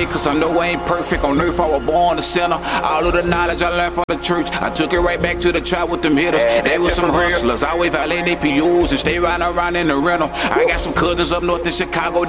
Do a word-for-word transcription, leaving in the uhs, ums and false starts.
way, cause I know I ain't perfect. On earth I was born a sinner. All of the knowledge I learned from the church, I took it right back to the trap with them hitters. They was some hustlers, always violating their P Us and stay riding around in the rental. I got some cousins up north in Chicago.